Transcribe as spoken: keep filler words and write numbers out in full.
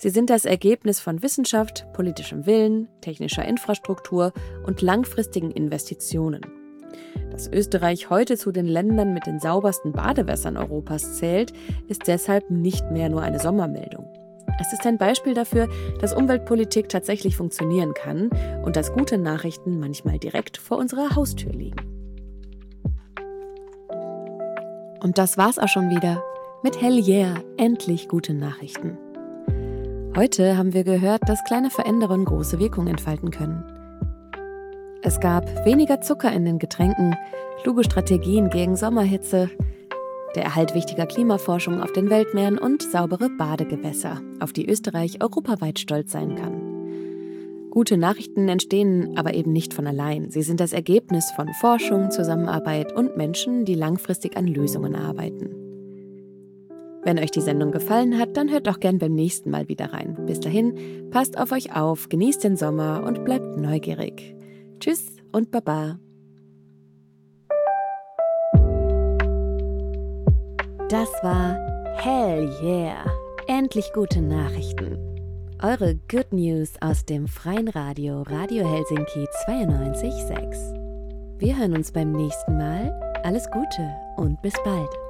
Sie sind das Ergebnis von Wissenschaft, politischem Willen, technischer Infrastruktur und langfristigen Investitionen. Dass Österreich heute zu den Ländern mit den saubersten Badewässern Europas zählt, ist deshalb nicht mehr nur eine Sommermeldung. Es ist ein Beispiel dafür, dass Umweltpolitik tatsächlich funktionieren kann und dass gute Nachrichten manchmal direkt vor unserer Haustür liegen. Und das war's auch schon wieder mit Hell Yeah, endlich gute Nachrichten. Heute haben wir gehört, dass kleine Veränderungen große Wirkung entfalten können. Es gab weniger Zucker in den Getränken, kluge Strategien gegen Sommerhitze, der Erhalt wichtiger Klimaforschung auf den Weltmeeren und saubere Badegewässer, auf die Österreich europaweit stolz sein kann. Gute Nachrichten entstehen aber eben nicht von allein. Sie sind das Ergebnis von Forschung, Zusammenarbeit und Menschen, die langfristig an Lösungen arbeiten. Wenn euch die Sendung gefallen hat, dann hört doch gern beim nächsten Mal wieder rein. Bis dahin, passt auf euch auf, genießt den Sommer und bleibt neugierig. Tschüss und Baba. Das war Hell Yeah! Endlich gute Nachrichten. Eure Good News aus dem freien Radio Radio Helsinki zweiundneunzig Komma sechs. Wir hören uns beim nächsten Mal. Alles Gute und bis bald.